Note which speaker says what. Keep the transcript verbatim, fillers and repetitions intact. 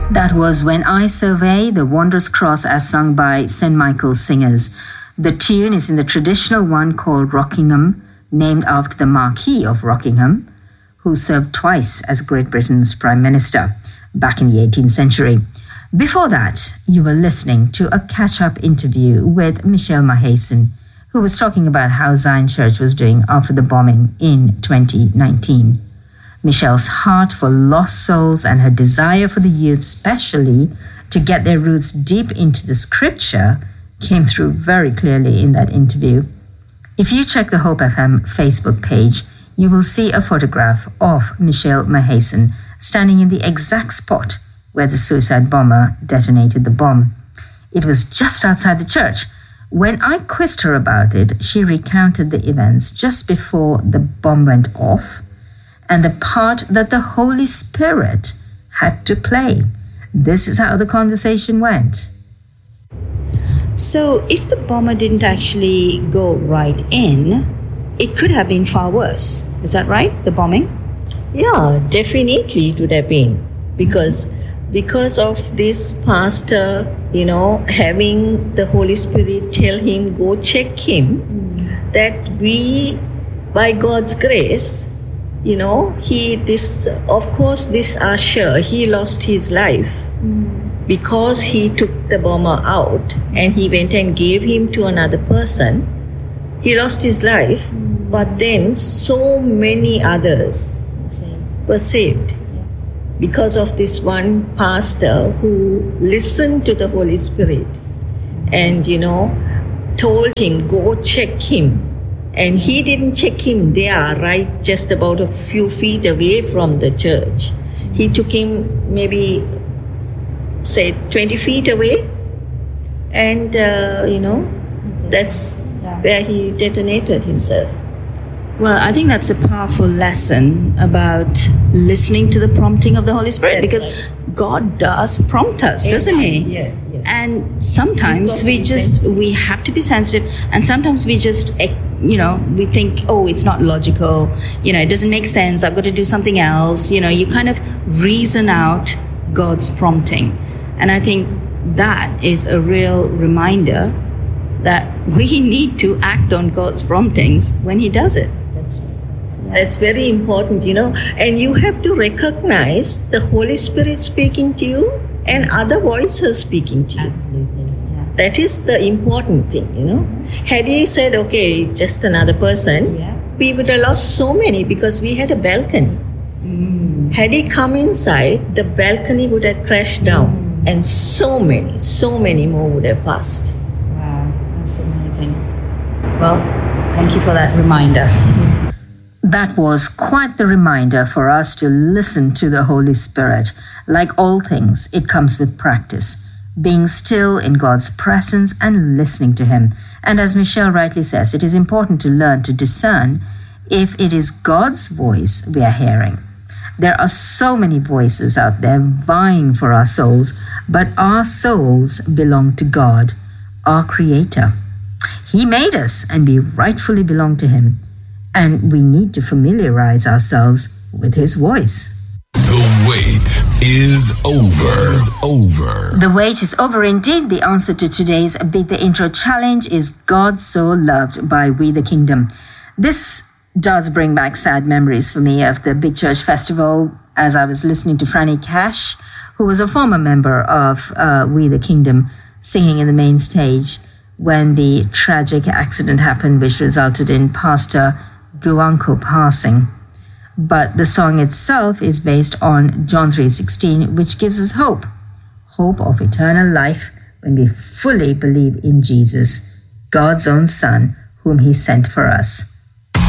Speaker 1: That was When I Survey the Wondrous Cross as sung by Saint Michael's Singers. The tune is in the traditional one called Rockingham, named after the Marquis of Rockingham, who served twice as Great Britain's Prime Minister back in the eighteenth century. Before that, you were listening to a catch-up interview with Michelle Maheson, who was talking about how Zion Church was doing after the bombing in twenty nineteen. Michelle's heart for lost souls and her desire for the youth, especially to get their roots deep into the scripture, came through very clearly in that interview. If you check the Hope F M Facebook page, you will see a photograph of Michelle Maheson standing in the exact spot where the suicide bomber detonated the bomb. It was just outside the church. When I quizzed her about it, she recounted the events just before the bomb went off and the part that the Holy Spirit had to play. This is how the conversation went.
Speaker 2: So if the bomber didn't actually go right in, it could have been far worse. Is that right, the bombing?
Speaker 3: Yeah, definitely it would have been. Because, because of this pastor, you know, having the Holy Spirit tell him, go check him, mm. that we, by God's grace, you know, he, this, of course, this usher, he lost his life mm. because he took the bomber out and he went and gave him to another person. He lost his life, mm. but then so many others were saved yeah. because of this one pastor who listened to the Holy Spirit and, you know, told him, go check him. And he didn't check him there, right, just about a few feet away from the church. He took him maybe, say, twenty feet away. And, uh, you know, that's yeah. where he detonated himself.
Speaker 2: Well, I think that's a powerful lesson about listening to the prompting of the Holy Spirit, that's because right. God does prompt us, yeah. doesn't He?
Speaker 3: Yeah, yeah.
Speaker 2: And sometimes we just, sensitive. we have to be sensitive, and sometimes we just, you know, we think, oh, it's not logical, you know, it doesn't make sense, I've got to do something else, you know, you kind of reason out God's prompting. And I think that is a real reminder that we need to act on God's promptings when He does it.
Speaker 3: That's right. Yeah. That's very important, you know, and you have to recognize the Holy Spirit speaking to you and other voices speaking to you.
Speaker 2: Absolutely. Yeah.
Speaker 3: That is the important thing, you know. Had he said, okay, just another person, yeah. we would have lost so many because we had a balcony. Mm. Had he come inside, the balcony would have crashed down mm. and so many, so many more would have passed.
Speaker 2: Wow, that's amazing. Well, thank you for that reminder.
Speaker 1: That was quite the reminder for us to listen to the Holy Spirit. Like all things, it comes with practice, being still in God's presence and listening to Him. And as Michelle rightly says, it is important to learn to discern if it is God's voice we are hearing. There are so many voices out there vying for our souls, but our souls belong to God, our Creator. He made us and we rightfully belong to Him. And we need to familiarize ourselves with His voice.
Speaker 4: The wait is over. Is over.
Speaker 1: The wait is over indeed. The answer to today's Beat the Intro challenge is God So Loved by We the Kingdom. This does bring back sad memories for me of the Big Church Festival as I was listening to Franny Cash, who was a former member of uh, We the Kingdom, singing in the main stage when the tragic accident happened, which resulted in Pastor Guanco passing. But the song itself is based on John three sixteen, which gives us hope. Hope of eternal life when we fully believe in Jesus, God's own Son, whom He sent for us.